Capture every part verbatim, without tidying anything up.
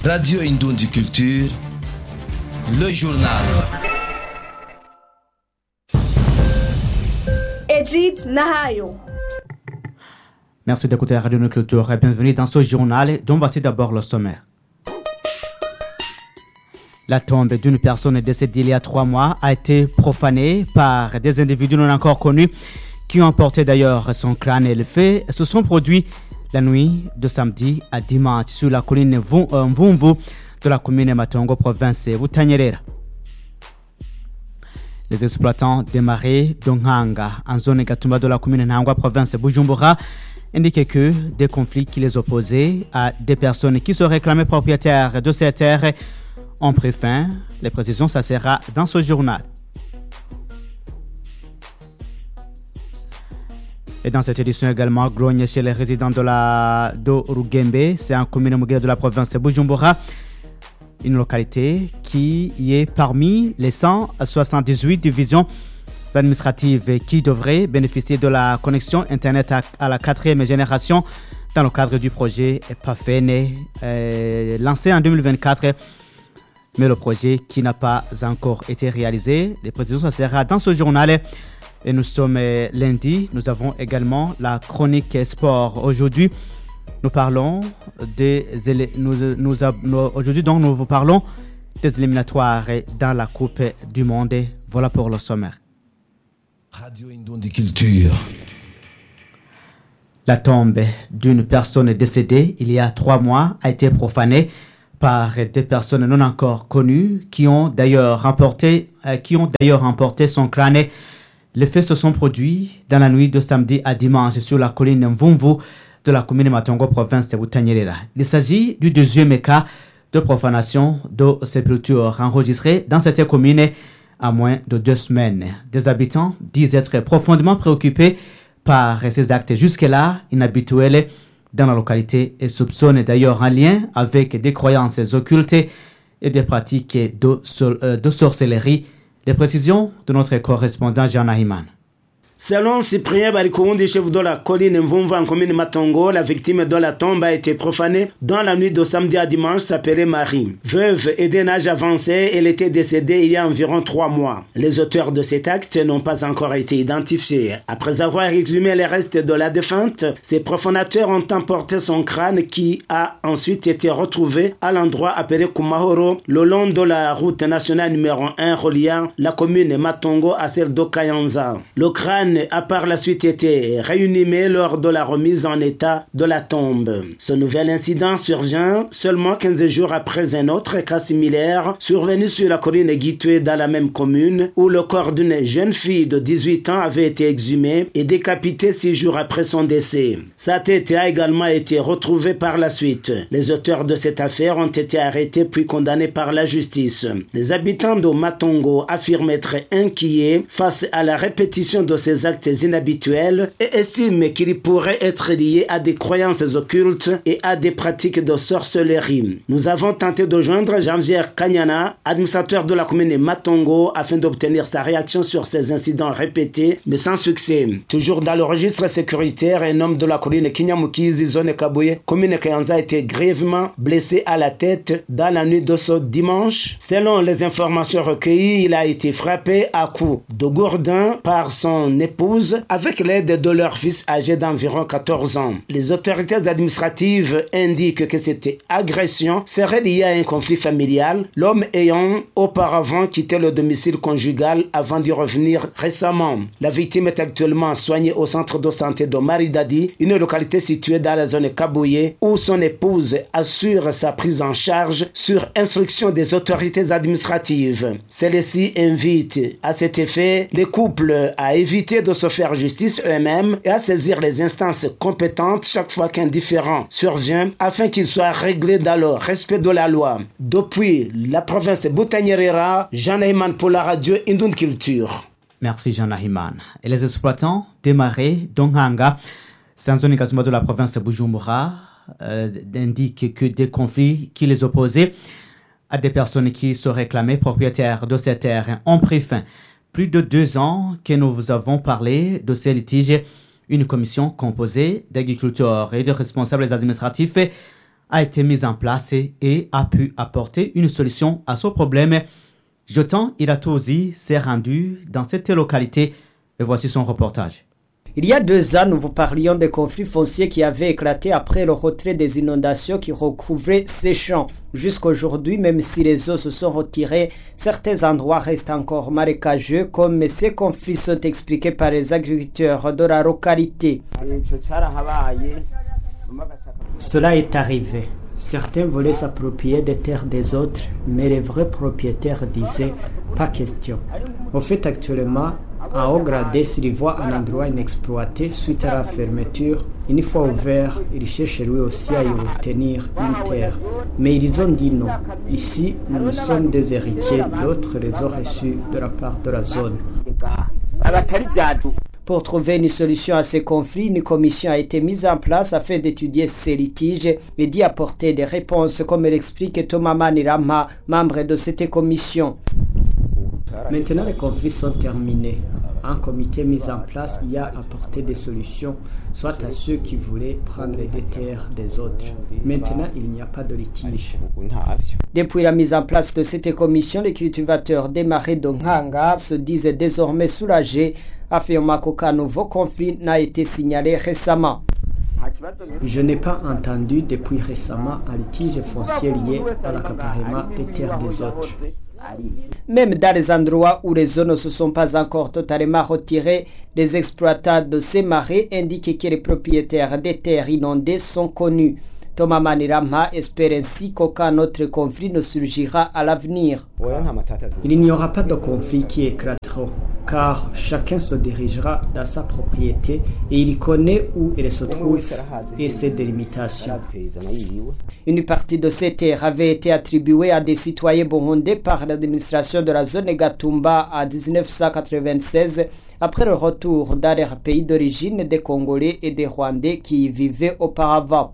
Radio Indoundi Culture, le journal. Edith Nahayo. Merci d'écouter la Radio Culture et bienvenue dans ce journal dont voici d'abord le sommaire. La tombe d'une personne décédée il y a trois mois a été profanée par des individus non encore connus qui ont emporté d'ailleurs son crâne et les faits se sont produits la nuit de samedi à dimanche sur la colline Mvumvu de la commune Matongo, province Butanyerera. Les exploitants des marais d'Onghanga en zone Gatumba de la commune Ntangwa, province Bujumbura, indiquaient que des conflits qui les opposaient à des personnes qui se réclamaient propriétaires de ces terres ont pris fin. Les précisions, ça sera dans ce journal. Et dans cette édition également, grogne chez les résidents de la d'Orugembe, c'est en commune Mugera de la province de Bujumbura, une localité qui est parmi les cent soixante-dix-huit divisions administratives qui devraient bénéficier de la connexion Internet à, à la quatrième génération dans le cadre du projet PAFENE euh, lancé en deux mille vingt-quatre. Mais le projet qui n'a pas encore été réalisé, les précisions, ça sera dans ce journal. Et nous sommes lundi, nous avons également la chronique sport. Aujourd'hui, nous parlons des nous, nous, nous, aujourd'hui donc nous vous parlons des éliminatoires dans la Coupe du Monde. Voilà pour le sommaire. Radio Indoundi Culture. La tombe d'une personne décédée il y a trois mois a été profanée par des personnes non encore connues qui ont d'ailleurs remporté, euh, qui ont d'ailleurs emporté son crâne. Les faits se sont produits dans la nuit de samedi à dimanche sur la colline Mvumvu de la commune Matongo, province de Butanyerera. Il s'agit du deuxième cas de profanation de sépulture enregistré dans cette commune en moins de deux semaines. Des habitants disent être profondément préoccupés par ces actes jusque-là inhabituels dans la localité et soupçonnent d'ailleurs un lien avec des croyances occultes et des pratiques de, de sorcellerie. Les précisions de notre correspondant Jean Nahiman. Selon Cyprien Barikounde, chef de la colline Mvumvu en commune Matongo, la victime de la tombe a été profanée dans la nuit de samedi à dimanche, s'appelait Marie. Veuve et d'un âge avancé, elle était décédée il y a environ trois mois. Les auteurs de cet acte n'ont pas encore été identifiés. Après avoir exhumé les restes de la défunte, ces profanateurs ont emporté son crâne qui a ensuite été retrouvé à l'endroit appelé Kumahoro, le long de la route nationale numéro un reliant la commune Matongo à celle d'Okayanza. Le crâne a par la suite été réanimé lors de la remise en état de la tombe. Ce nouvel incident survient seulement quinze jours après un autre cas similaire survenu sur la colline Guitoué dans la même commune où le corps d'une jeune fille de dix-huit ans avait été exhumé et décapité six jours après son décès. Sa tête a également été retrouvée par la suite. Les auteurs de cette affaire ont été arrêtés puis condamnés par la justice. Les habitants de Matongo affirment être inquiets face à la répétition de ces actes inhabituels et estiment qu'ils pourraient être liés à des croyances occultes et à des pratiques de sorcellerie. Nous avons tenté de joindre Jean-Pierre Kanyana, administrateur de la commune Matongo, afin d'obtenir sa réaction sur ces incidents répétés, mais sans succès. Toujours dans le registre sécuritaire, un homme de la colline Kinyamukizi, zone Kabouye, commune Kayanza, a été grièvement blessé à la tête dans la nuit de ce dimanche. Selon les informations recueillies, il a été frappé à coups de gourdin par son épouse avec l'aide de leur fils âgé d'environ quatorze ans. Les autorités administratives indiquent que cette agression serait liée à un conflit familial, l'homme ayant auparavant quitté le domicile conjugal avant d'y revenir récemment. La victime est actuellement soignée au centre de santé de Maridadi, une localité située dans la zone Kabouye, où son épouse assure sa prise en charge sur instruction des autorités administratives. Celle-ci invite à cet effet les couples à éviter de se faire justice eux-mêmes et à saisir les instances compétentes chaque fois qu'un différend survient afin qu'il soit réglé dans le respect de la loi. Depuis la province de Butanyerera, Jean Nahiman pour la radio Indoundi Culture. Merci Jean Nahiman. Et les exploitants des marais d'Onghanga, c'est en zone Gatumba de la province de Bujumbura, euh, indiquent que des conflits qui les opposaient à des personnes qui se réclamaient propriétaires de ces terres ont pris fin. Plus de deux ans que nous vous avons parlé de ces litiges, une commission composée d'agriculteurs et de responsables administratifs a été mise en place et a pu apporter une solution à ce problème. Jotan Iratozi s'est rendu dans cette localité et voici son reportage. Il y a deux ans, nous vous parlions des conflits fonciers qui avaient éclaté après le retrait des inondations qui recouvraient ces champs. Jusqu'aujourd'hui, même si les eaux se sont retirées, certains endroits restent encore marécageux, comme ces conflits sont expliqués par les agriculteurs de la localité. Cela est arrivé. Certains voulaient s'approprier des terres des autres, mais les vrais propriétaires disaient « pas question ». Au fait, actuellement, à Ogradé, s'il voit un endroit inexploité suite à la fermeture, une fois ouvert, il cherche lui aussi à y obtenir une terre. Mais ils ont dit non. Ici, nous sommes des héritiers, d'autres les ont reçus de la part de la zone. Pour trouver une solution à ces conflits, une commission a été mise en place afin d'étudier ces litiges et d'y apporter des réponses, comme l'explique Thomas Manirama, membre de cette commission. Maintenant, les conflits sont terminés. Un comité mis en place y a apporté des solutions, soit à ceux qui voulaient prendre des terres des autres. Maintenant, il n'y a pas de litige. Depuis la mise en place de cette commission, les cultivateurs des marais de Nhanga se disent désormais soulagés, affirmant qu'aucun nouveau conflit n'a été signalé récemment. Je n'ai pas entendu depuis récemment un litige foncier lié à l'accaparement des terres des autres. Même dans les endroits où les zones ne se sont pas encore totalement retirées, les exploitants de ces marais indiquent que les propriétaires des terres inondées sont connus. Thomas Manirama espère ainsi qu'aucun autre conflit ne surgira à l'avenir. Il n'y aura pas de conflit qui éclateront, car chacun se dirigera dans sa propriété et il connaît où elle se trouve et ses délimitations. Une partie de ces terres avait été attribuée à des citoyens burundais par l'administration de la zone Gatumba en dix-neuf cent quatre-vingt-seize, après le retour dans leur pays d'origine des Congolais et des Rwandais qui y vivaient auparavant.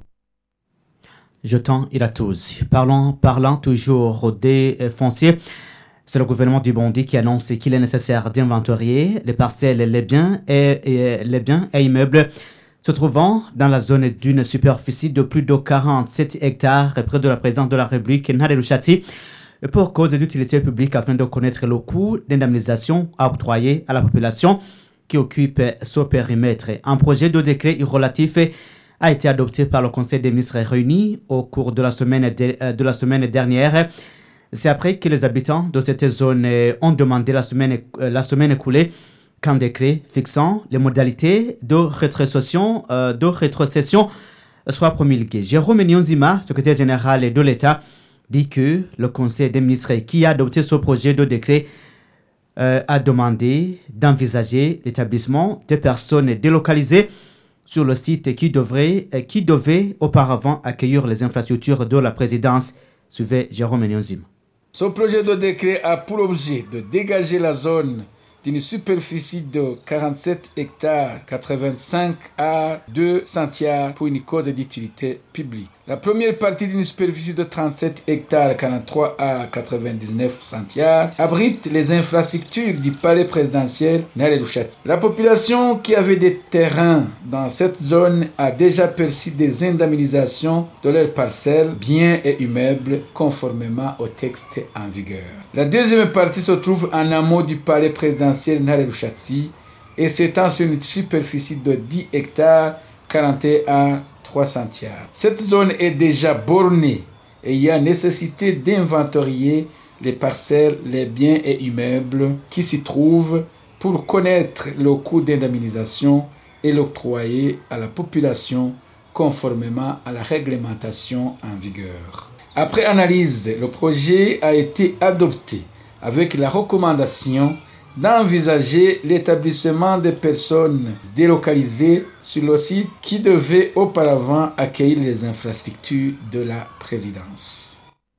Jotan Iratozi. Parlons, parlant toujours des fonciers, c'est le gouvernement du Burundi qui annonce qu'il est nécessaire d'inventorier les parcelles, les biens et, et les biens et immeubles se trouvant dans la zone d'une superficie de plus de quarante-sept hectares près de la présidence de la République, Ntare Rushatsi, pour cause d'utilité publique afin de connaître le coût d'indemnisation à octroyer à la population qui occupe ce périmètre. Un projet de décret relatif a été adopté par le Conseil des ministres réunis au cours de la semaine, de, de la semaine dernière. C'est après que les habitants de cette zone ont demandé la semaine, la semaine écoulée qu'un décret fixant les modalités de rétrocession, euh, de rétrocession soit promulgué. Jérôme Nyonzima, secrétaire général de l'État, dit que le Conseil des ministres qui a adopté ce projet de décret euh, a demandé d'envisager l'établissement des personnes délocalisées sur le site qui, devrait, qui devait auparavant accueillir les infrastructures de la présidence. Suivez Jérôme Nyonzima. Ce projet de décret a pour objet de dégager la zone d'une superficie de quarante-sept hectares quatre-vingt-cinq à deux centiares pour une cause d'utilité publique. La première partie d'une superficie de trente-sept hectares quarante-trois à quatre-vingt-dix-neuf centiares abrite les infrastructures du palais présidentiel Ntare Rushatsi. La population qui avait des terrains dans cette zone a déjà perçu des indemnisations de leurs parcelles, biens et immeubles conformément au texte en vigueur. La deuxième partie se trouve en amont du palais présidentiel Ntare Rushatsi et s'étend sur une superficie de dix hectares quarante et un à trois centiares. Cette zone est déjà bornée et il y a nécessité d'inventorier les parcelles, les biens et immeubles qui s'y trouvent pour connaître le coût d'indemnisation et l'octroyer à la population conformément à la réglementation en vigueur. Après analyse, le projet a été adopté avec la recommandation d'envisager l'établissement des personnes délocalisées sur le site qui devait auparavant accueillir les infrastructures de la présidence.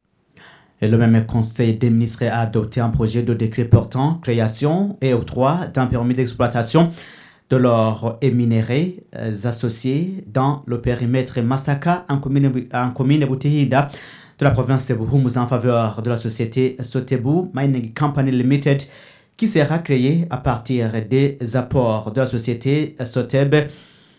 Et le même Conseil des ministres a adopté un projet de décret portant création et octroi d'un permis d'exploitation de l'or et minéraux euh, associés dans le périmètre Masaka en commune, en commune Butihida de la province de Buhumuza en faveur de la société Sotebu Mining Company Limited qui sera créée à partir des apports de la société Soteb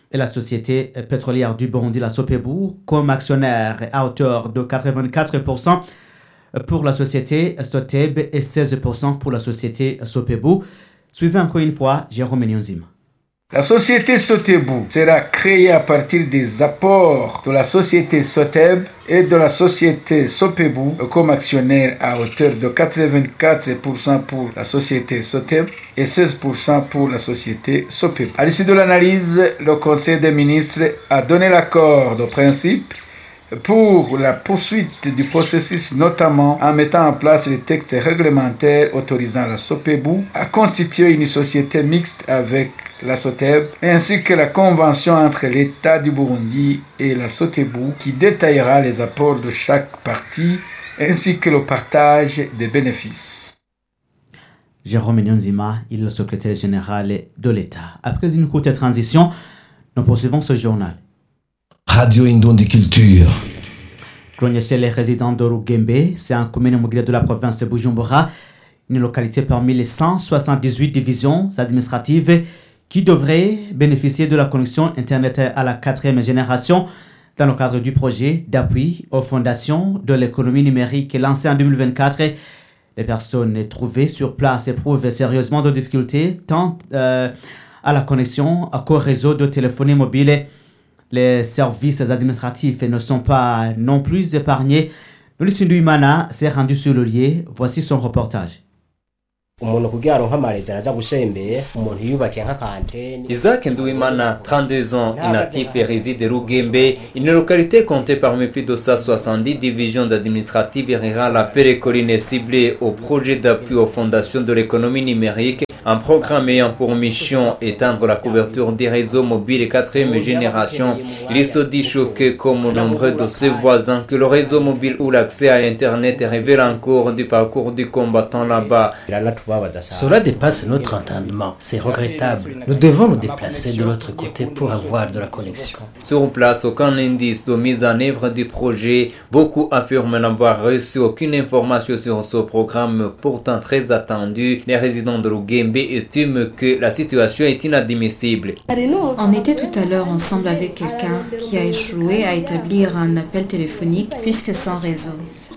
et la société pétrolière du Burundi, la Sopebu, comme actionnaire à hauteur de quatre-vingt-quatre pour cent pour la société Soteb et seize pour cent pour la société Sopebu. Suivez encore une fois Jérôme Nyonzima. La société Sotebu sera créée à partir des apports de la société Soteb et de la société Sopebu comme actionnaire à hauteur de quatre-vingt-quatre pour cent pour la société Soteb et seize pour cent pour la société Sopebu. À l'issue de l'analyse, le Conseil des ministres a donné l'accord de principe pour la poursuite du processus, notamment en mettant en place les textes réglementaires autorisant la Sopebu à constituer une société mixte avec la Soteb, ainsi que la convention entre l'État du Burundi et la Sotebu qui détaillera les apports de chaque partie ainsi que le partage des bénéfices. Jérôme Nyonzima, il est le secrétaire général de l'État. Après une courte transition, nous poursuivons ce journal. Radio Indundi Culture. Chez les résidents de Rugembe, c'est un commune mobile de la province de Bujumbura, une localité parmi les cent soixante-dix-huit divisions administratives qui devraient bénéficier de la connexion Internet à la quatrième génération dans le cadre du projet d'appui aux fondations de l'économie numérique lancé en deux mille vingt-quatre. Les personnes trouvées sur place éprouvent sérieusement de difficultés tant euh, à la connexion qu'au réseau de téléphonie mobile. Les services administratifs ne sont pas non plus épargnés. Lucie Nduimana s'est rendu sur le lieu. Voici son reportage. Isaac Nduimana, trente-deux ans, est natif et réside à Rugembe, une localité comptée parmi plus de cent soixante-dix divisions administratives et rurales appelée colline ciblée au projet d'appui aux fondations de l'économie numérique, un programme ayant pour mission étendre la couverture des réseaux mobiles quatrième génération. Il se dit choqué comme nombreux de ses voisins que le réseau mobile ou l'accès à Internet révèle encore du parcours du combattant là-bas. Cela dépasse notre entendement. C'est regrettable. Nous devons nous déplacer de l'autre côté pour avoir de la connexion. Sur place, aucun indice de mise en œuvre du projet. Beaucoup affirment n'avoir reçu aucune information sur ce programme pourtant très attendu. Les résidents de Rugembe estiment que la situation est inadmissible. On était tout à l'heure ensemble avec quelqu'un qui a échoué à établir un appel téléphonique puisque sans réseau.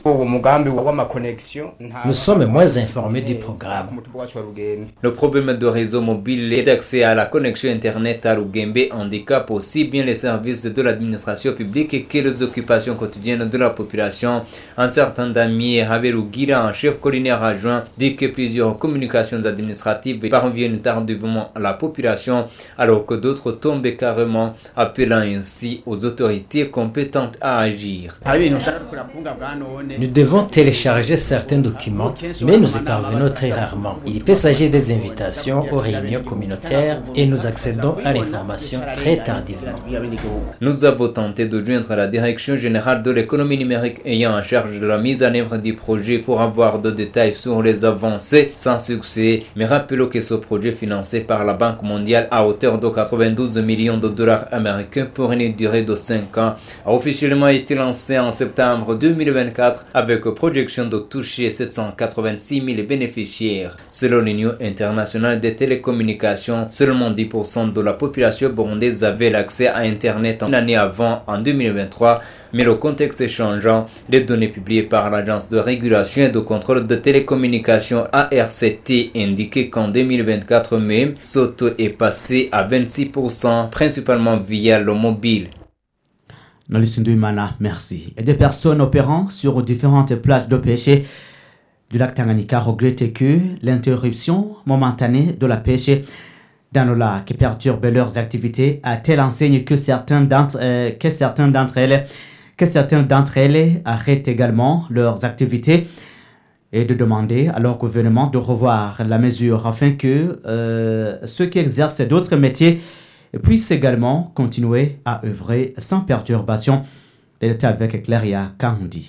Nous sommes moins informés du programme. Le problème de réseau mobile et d'accès à la connexion Internet à Rugembe handicape aussi bien les services de l'administration publique que les occupations quotidiennes de la population. Un certain Damier Haverugira, un chef collinaire adjoint, dit que plusieurs communications administratives parviennent tardivement à la population alors que d'autres tombent carrément, appelant ainsi aux autorités compétentes à agir. Nous devons télécharger certains documents, mais nous y parvenons très rarement. Il peut s'agir des invitations aux réunions communautaires et nous accédons à l'information très tardivement. Nous avons tenté de joindre la Direction générale de l'économie numérique ayant en charge de la mise en œuvre du projet pour avoir de détails sur les avancées, sans succès. Mais rappelons que ce projet financé par la Banque mondiale à hauteur de quatre-vingt-douze millions de dollars américains pour une durée de cinq ans a officiellement été lancé en septembre deux mille vingt-quatre avec projection de toucher sept cent quatre-vingt-six mille bénéficiaires. Selon l'Union internationale des télécommunications, seulement dix pour cent de la population burundaise avait l'accès à Internet une année avant, en deux mille vingt-trois, mais le contexte changeant, les données publiées par l'Agence de régulation et de contrôle de télécommunications A R C T indiquaient qu'en deux mille vingt-quatre même, ce taux est passé à vingt-six pour cent, principalement via le mobile. Nolisinduimana, merci. Et des personnes opérant sur différentes plages de pêche du lac Tanganyika regrettent que l'interruption momentanée de la pêche dans le lac perturbe leurs activités à telle enseigne que certains d'entre, euh, que certains d'entre elles que certains d'entre elles arrêtent également leurs activités et de demander à leur gouvernement de revoir la mesure afin que euh, ceux qui exercent d'autres métiers puissent également continuer à œuvrer sans perturbation. Les détails avec Claria Kahoundi.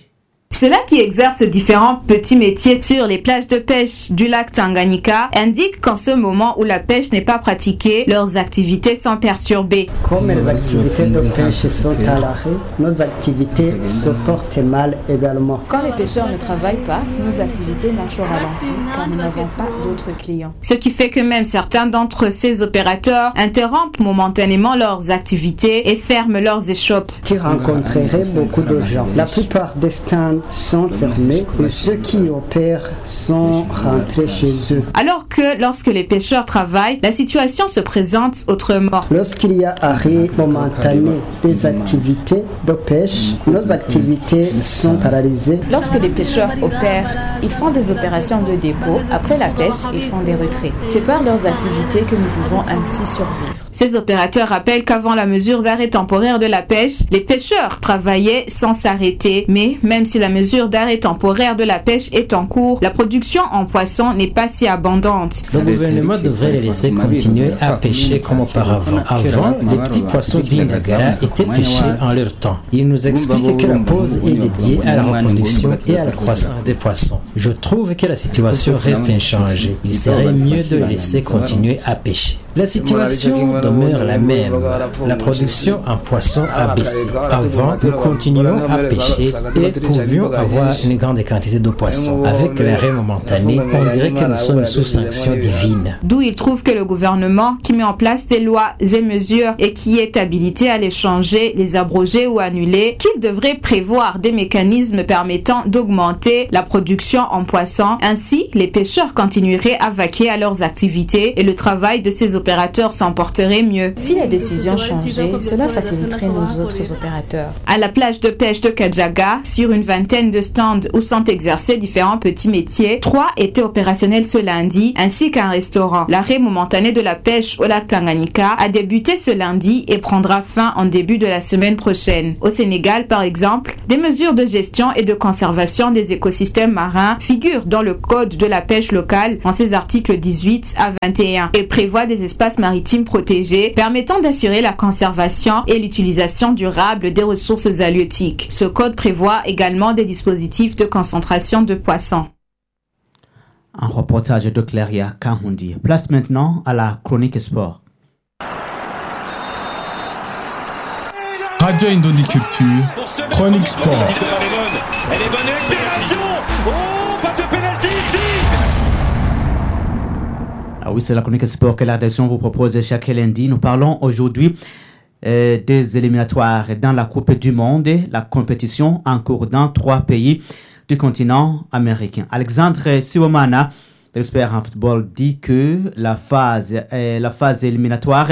Ceux-là qui exercent différents petits métiers sur les plages de pêche du lac Tanganyika indiquent qu'en ce moment où la pêche n'est pas pratiquée, leurs activités sont perturbées. Comme les activités de pêche sont à l'arrêt, nos activités se portent mal également. Quand les pêcheurs ne travaillent pas, nos activités marchent au ralenti car nous n'avons pas d'autres clients. Ce qui fait que même certains d'entre ces opérateurs interrompent momentanément leurs activités et ferment leurs échoppes. Qui rencontrerait beaucoup de gens. La plupart des stands sont fermés et ceux qui opèrent sont rentrés chez eux. Alors que lorsque les pêcheurs travaillent, la situation se présente autrement. Lorsqu'il y a arrêt momentané des activités de pêche, nos activités sont paralysées. Lorsque les pêcheurs opèrent, ils font des opérations de dépôt. Après la pêche, ils font des retraits. C'est par leurs activités que nous pouvons ainsi survivre. Ces opérateurs rappellent qu'avant la mesure d'arrêt temporaire de la pêche, les pêcheurs travaillaient sans s'arrêter. Mais même si la mesure d'arrêt temporaire de la pêche est en cours, la production en poisson n'est pas si abondante. Le gouvernement devrait les laisser continuer à pêcher comme auparavant. Avant, les petits poissons d'Inagara étaient pêchés en leur temps. Il nous explique que la pause est dédiée à la reproduction et à la croissance des poissons. Je trouve que la situation reste inchangée. Il serait mieux de les laisser continuer à pêcher. La situation demeure la même. La production en poisson a baissé. Avant, nous continuions à pêcher et pouvions avoir une grande quantité de poissons. Avec l'arrêt momentané, on dirait que nous sommes sous sanction divine. D'où il trouve que le gouvernement qui met en place des lois et mesures et qui est habilité à les changer, les abroger ou annuler, qu'il devrait prévoir des mécanismes permettant d'augmenter la production en poisson. Ainsi, les pêcheurs continueraient à vaquer à leurs activités et le travail de ces opérateurs s'en porterait mieux. Si la décision changeait, cela faciliterait nos autres opérateurs. À la plage de pêche de Kajaga, sur une vingtaine de stands où sont exercés différents petits métiers, trois étaient opérationnels ce lundi, ainsi qu'un restaurant. L'arrêt momentané de la pêche au lac Tanganyika a débuté ce lundi et prendra fin en début de la semaine prochaine. Au Sénégal, par exemple, des mesures de gestion et de conservation des écosystèmes marins figurent dans le code de la pêche locale en ses articles dix-huit à vingt et un et prévoient des espaces maritimes protégés permettant d'assurer la conservation et l'utilisation durable des ressources halieutiques. Ce code prévoit également des dispositifs de concentration de poissons. Un reportage de Cléria Kahundi. Place maintenant à la chronique sport. Radio Indondi Culture, chronique sport. Elle est bonne, accélération. Oh, pas de pénalty ici. Ah oui, c'est la chronique sport que la rédaction vous propose chaque lundi. Nous parlons aujourd'hui euh, des éliminatoires dans la Coupe du Monde, la compétition en cours dans trois pays du continent américain. Alexandre Siwomana, l'expert en football, dit que la phase, euh, la phase éliminatoire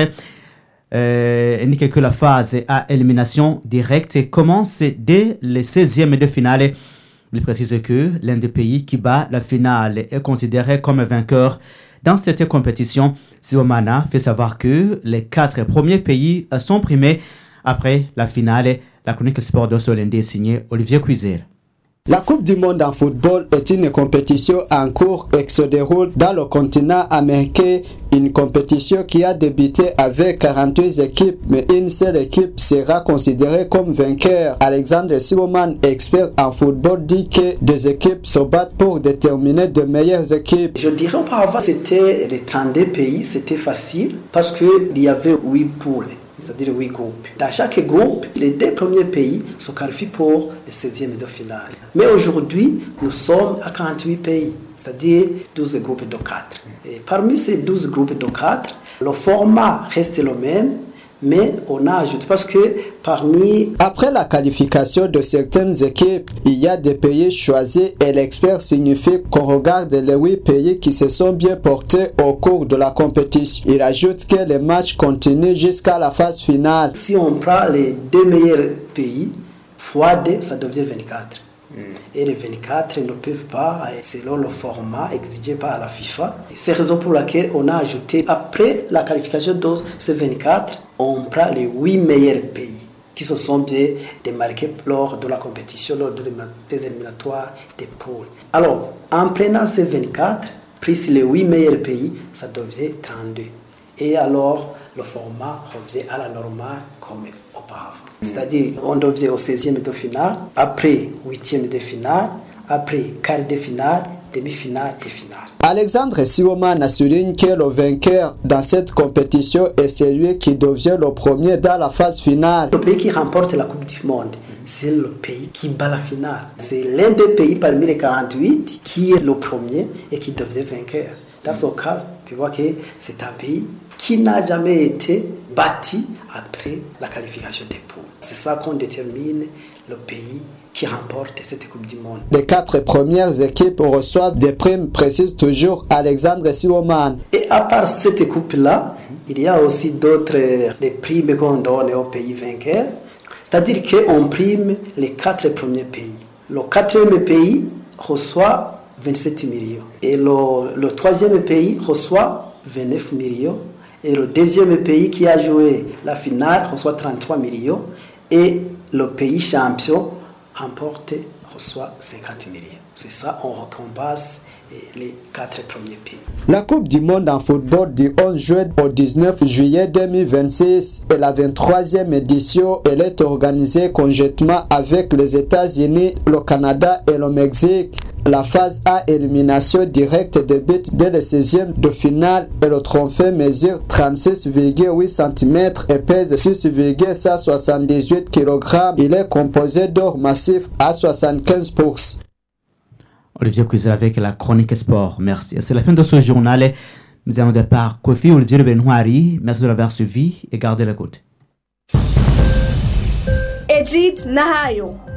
euh, indique que la phase à élimination directe commence dès les seizièmes de finale. Il précise que l'un des pays qui bat la finale est considéré comme vainqueur dans cette compétition. Siwomana fait savoir que les quatre premiers pays sont primés après la finale. La chronique sport de ce lundi est signée Olivier Cuisel. La Coupe du Monde en football est une compétition en cours et se déroule dans le continent américain. Une compétition qui a débuté avec quarante-deux équipes, mais une seule équipe sera considérée comme vainqueur. Alexandre Siwoman, expert en football, dit que des équipes se battent pour déterminer de meilleures équipes. Je dirais auparavant, c'était les trente-deux pays, c'était facile parce qu'il y avait huit poules. C'est-à-dire huit groupes. Dans chaque groupe, les deux premiers pays se qualifient pour les seizièmes de finale. Mais aujourd'hui, nous sommes à quarante-huit pays, c'est-à-dire douze groupes de quatre. Et parmi ces douze groupes de quatre, le format reste le même, mais on a ajouté parce que parmi... Après la qualification de certaines équipes, il y a des pays choisis et l'expert signifie qu'on regarde les huit pays qui se sont bien portés au cours de la compétition. Il ajoute que les matchs continuent jusqu'à la phase finale. Si on prend les deux meilleurs pays, fois deux, ça devient vingt-quatre. Et les vingt-quatre ne peuvent pas, selon le format exigé par la FIFA. C'est la raison pour laquelle on a ajouté, après la qualification de ces vingt-quatre, on prend les huit meilleurs pays qui se sont démarqués lors de la compétition, lors des éliminatoires des poules. Alors, en prenant ces vingt-quatre, plus les huit meilleurs pays, ça devient trente-deux. Et alors, le format revient à la normale comme auparavant. C'est-à-dire, on devient au seizième de finale, après huitième de finale, après quart de finale, demi-finale et finale. Alexandre Siwoman souligne que le vainqueur dans cette compétition est celui qui devient le premier dans la phase finale. Le pays qui remporte la Coupe du Monde, c'est le pays qui bat la finale. C'est l'un des pays parmi les quarante-huit qui est le premier et qui devient vainqueur. Dans ce cas, tu vois que c'est un pays qui n'a jamais été bâti après la qualification des poules. C'est ça qu'on détermine le pays qui remporte cette Coupe du Monde. Les quatre premières équipes reçoivent des primes, précise toujours Alexandre Siwoman. Et à part cette coupe-là, il y a aussi d'autres des primes qu'on donne aux pays vainqueurs. C'est-à-dire qu'on prime les quatre premiers pays. Le quatrième pays reçoit vingt-sept millions. Et le, le troisième pays reçoit vingt-neuf millions. Et le deuxième pays qui a joué la finale reçoit trente-trois millions. Et le pays champion remporte reçoit cinquante millions. C'est ça, on récompense les quatre premiers pays. La Coupe du Monde en football du onze juin au dix-neuf juillet deux mille vingt-six est la vingt-troisième édition. Elle est organisée conjointement avec les États-Unis, le Canada et le Mexique. La phase A, élimination directe débute dès le seizième de finale et le trophée mesure trente-six virgule huit centimètres et pèse six virgule cent soixante-dix-huit kilogrammes. Il est composé d'or massif à soixante-quinze pour cent. Olivier Cuisel avec la chronique sport. Merci. C'est la fin de ce journal. Nous allons départ Kofi Olivier Benoît. Merci de l'avoir suivi et gardez l'écoute. Ejid Nahayo.